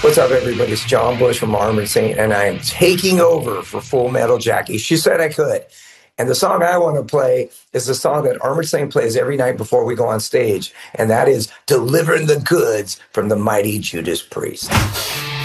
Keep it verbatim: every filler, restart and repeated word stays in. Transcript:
What's up, everybody? It's John Bush from Armored Saint, and I am taking over for Full Metal Jackie. She said I could. And the song I want to play is the song that Armored Saint plays every night before we go on stage, and that is Delivering the Goods from the Mighty Judas Priest.